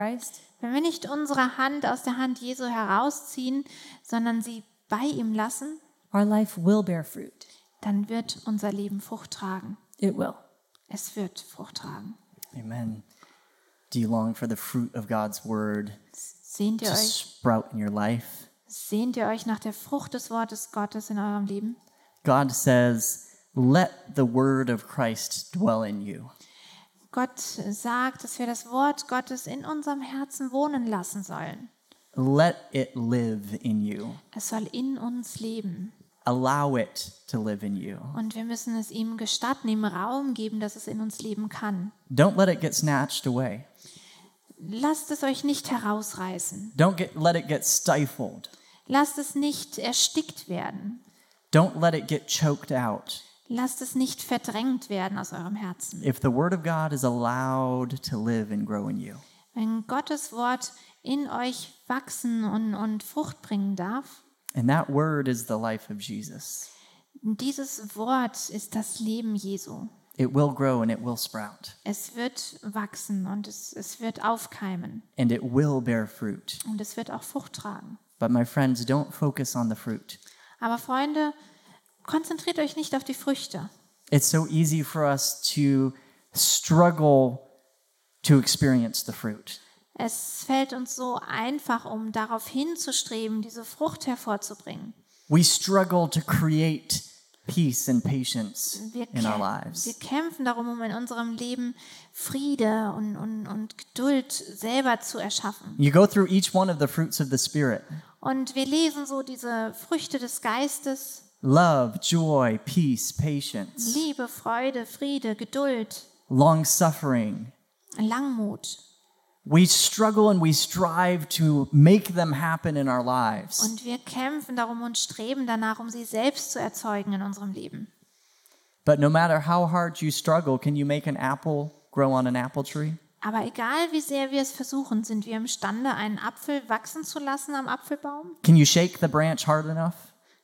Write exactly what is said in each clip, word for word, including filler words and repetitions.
Christ, Wenn wir nicht unsere Hand aus der Hand Jesu herausziehen, sondern sie bei ihm lassen, our life will bear fruit. dann wird unser Leben Frucht tragen. It will. Es wird Frucht tragen. Amen. Do you long for the fruit of God's word Sehnt ihr to euch, sprout in your life? sehnt ihr euch nach der Frucht des Wortes Gottes in eurem Leben? God says, let the word of Christ dwell in you. Gott sagt, dass wir das Wort Gottes in unserem Herzen wohnen lassen sollen. Let it live in you. Es soll in uns leben. Allow it to live in you. Und wir müssen es ihm gestatten, ihm Raum geben, dass es in uns leben kann. Don't let it get snatched away. Lasst es euch nicht herausreißen. Don't get, let it get stifled. Lasst es nicht erstickt werden. Don't let it get choked out. Lasst es nicht verdrängt werden aus eurem Herzen. If the word of God is allowed to live and grow in you, Wenn Gottes Wort in euch wachsen und, und Frucht bringen darf, and that word is the life of Jesus, dieses Wort ist das Leben Jesu. it will grow and it will sprout, Es wird wachsen und es, es wird aufkeimen and it will bear fruit. und es wird auch Frucht tragen. But my friends, don't focus on the fruit. Aber Freunde, konzentriert euch nicht auf die Früchte. It's so easy for us to struggle to experience the fruit. Es fällt uns so einfach, um darauf hinzustreben, diese Frucht hervorzubringen. We struggle to create peace and patience Wir, in our kä- wir lives. kämpfen darum, um in unserem Leben Friede und, und, und Geduld selber zu erschaffen. You go through each one of the fruits of the Spirit: Und wir lesen so diese Früchte des Geistes: love, joy, peace, patience, Liebe, Freude, Friede, Geduld, long suffering. Langmut. We struggle and we strive to make them happen in our lives. Und wir kämpfen darum und streben danach, um sie selbst zu erzeugen in unserem Leben. But no matter how hard you struggle, can you make an apple grow on an apple tree? Aber egal, wie sehr wir es versuchen, sind wir imstande, einen Apfel wachsen zu lassen am Apfelbaum? Can you shake the branch hard enough?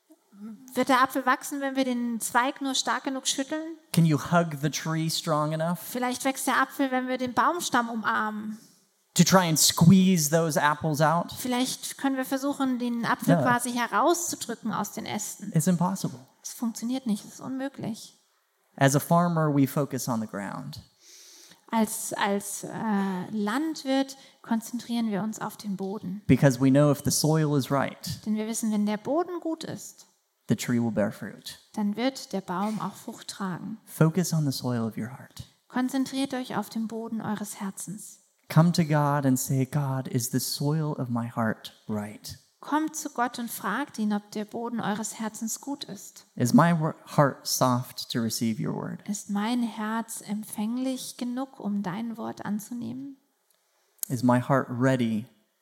Wird der Apfel wachsen, wenn wir den Zweig nur stark genug schütteln? Can you hug the tree strong enough Vielleicht wächst der Apfel, wenn wir den Baumstamm umarmen. to try and squeeze those apples out? Vielleicht können wir versuchen, den Apfel Ja. quasi herauszudrücken aus den Ästen. It's impossible. Es funktioniert nicht, es ist unmöglich. As a farmer, we focus on the ground. Als, als äh, Landwirt konzentrieren wir uns auf den Boden. Because we know if the soil is right, Denn wir wissen, wenn der Boden gut ist, the tree will bear fruit. dann wird der Baum auch Frucht tragen. Focus on the soil of your heart. Konzentriert euch auf den Boden eures Herzens. Come to God and say, God, is the soil of my heart right? Kommt zu Gott und fragt ihn, ob der Boden eures Herzens gut ist. Is my wor- heart soft to receive your word? Ist mein Herz empfänglich genug, um dein Wort anzunehmen? Is my heart ready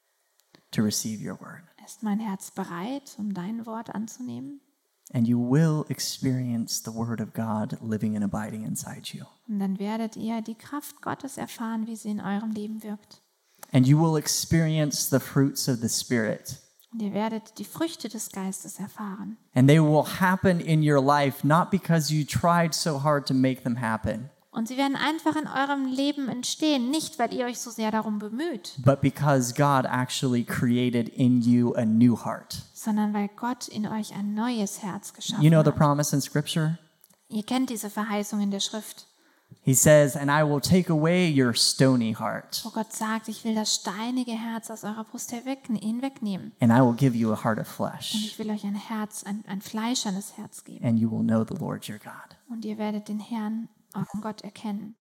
to receive your word? Ist mein Herz bereit, um dein Wort anzunehmen? And you will experience the word of God living and abiding inside you. Und dann werdet ihr die Kraft Gottes erfahren, wie sie in eurem Leben wirkt. And you will experience the fruits of the Spirit. Und ihr werdet die Früchte des Geistes erfahren. And they will happen in your life not because you tried so hard to make them happen, Und sie werden einfach in eurem Leben entstehen, nicht weil ihr euch so sehr darum bemüht, but because God actually created in you a new heart. sondern weil Gott in euch ein neues Herz geschaffen You know the hat. promise in Scripture? Ihr kennt diese Verheißung in der Schrift, He says, and I will take away your stony heart, wo Gott sagt, ich will das steinige Herz aus eurer Brust hinweg- hinwegnehmen. and I will give you a heart of Und flesh, ich will euch ein Herz, ein, ein fleischernes Herz geben. and you will know the Lord your God. Und ihr werdet den Herrn, euren Gott, erkennen.